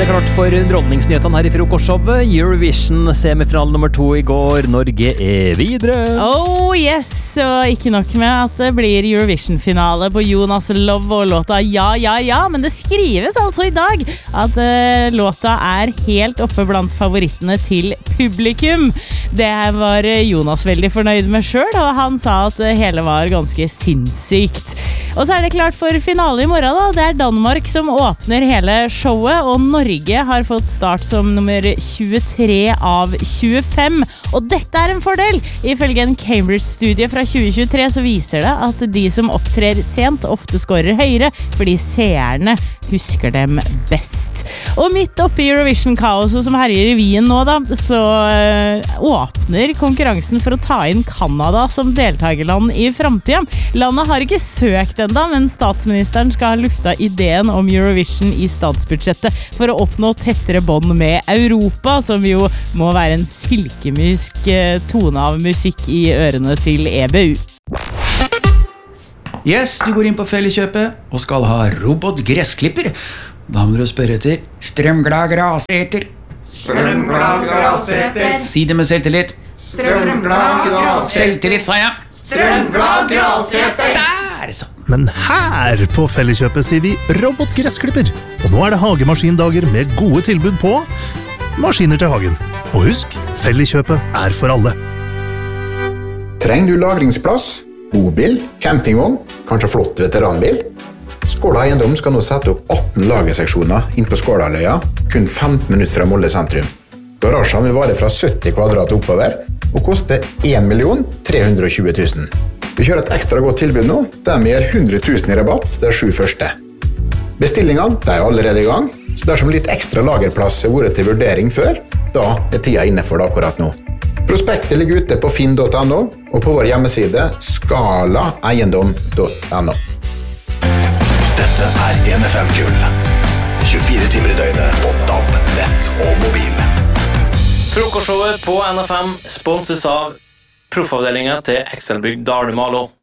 det klart for underholdningsnyhetene her i frokostshowet. Eurovision semifinale nummer 2 i går. Norge videre. Oh yes, og ikke nok med at det blir Eurovision-finale på Jonas Love og låta Ja, ja, ja, men det skrives altså i dag at låta helt oppe blant favorittene til publikum. Det var Jonas veldig fornøyd med selv, og han sa at det hele var ganske sinnssykt. Og så det klart for finale i morgen da. Det Danmark som åpner hele showet, og Norge har fått start som nummer 23 av 25. Og dette en fordel. Ifølge en Cambridge-studie fra 2023 så viser det at de som opptrer sent ofte scorer høyere, fordi seerne husker dem best. Og midt oppe i Eurovision-kaoset som herjer i Wien nå da, så åpner konkurransen for å ta inn Kanada som deltagerland i fremtiden. Landet har ikke søkt enda, men statsministeren skal ha lufta ideen om Eurovision i statsbudsjettet for å oppnå tettere bånd med Europa, som jo må være en silkemysk tone av musikk i ørene til EBU. Yes, du går inn på Felleskjøpet og skal ha robotgressklipper. Da må du spørre etter strømglad graseter. Strømglad graseter. Si det med selvtillit. Strømglad graseter. Selvtillit, sa jeg. Strømglad graseter. Der, så. Men her på Felleskjøpet sier vi robotgressklipper. Og nå det hagemaskindager med gode tilbud på maskiner til hagen. Og husk, Felleskjøpet for alle. Trenger du lagringsplass? Bobil, campingvogn, kanskje flott veteranbil? Skåla Eiendom skal nå sette opp 18 lagerseksjoner inn på Skålaløya, kun 15 minutter fra Molde sentrum. Garasjen vil vare fra 70 kvadrat oppover, og koste 1 320 000. Vi kjører et ekstra godt tilbud nå, der vi gir 100 000 i rabatt de 7 første. Bestillingene allerede i gang, så dersom litt ekstra lagerplass har vært til vurdering før, da tida inne for det akkurat nå. Prospektet ligger ute på finn.no og på vår hjemmeside skalaeiendom.no. Dette NFM Gull. 24 timer i døgnet på DAB, nett og mobil. Frokostshowet på NFM sponses av proffavdelingen til Excelbygg Dalmalo.